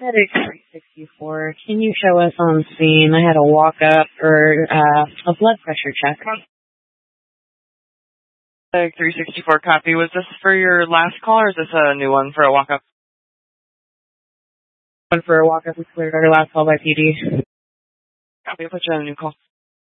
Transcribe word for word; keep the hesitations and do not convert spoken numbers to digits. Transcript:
Medic three sixty-four, can you show us on scene? I had a walk-up or uh, a blood pressure check. Medic three sixty-four, copy. Was this for your last call, or is this a new one for a walk-up? One for a walk-up. We cleared our last call by P D. Copy. I'll put you on a new call.